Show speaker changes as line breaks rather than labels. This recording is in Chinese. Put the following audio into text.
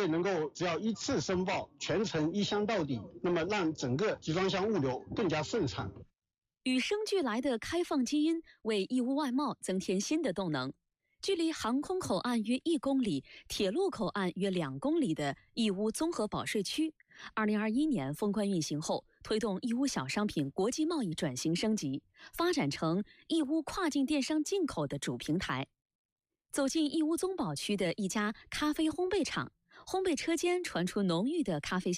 能够只要一次申报，全程一箱到底，那么让整个集装箱物流更加顺畅。
与生俱来的开放基因为义乌外贸增添新的动能。距离航空口岸约1公里、铁路口岸约2公里的义乌综合保税区，2021年封关运行后，推动义乌小商品国际贸易转型升级，发展成义乌跨境电商进口的主平台。走进义乌综保区的一家咖啡烘焙厂，烘焙车间传出浓郁的咖啡香。